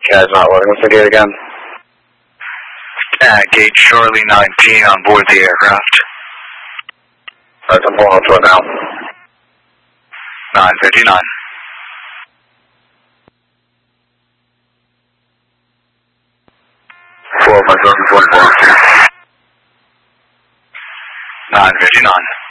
CAD's not loading. What's the gate again? Gate Charlie 19 on board the aircraft. Alright, I'm pulling up to it now. 959. Four, my 44. 959.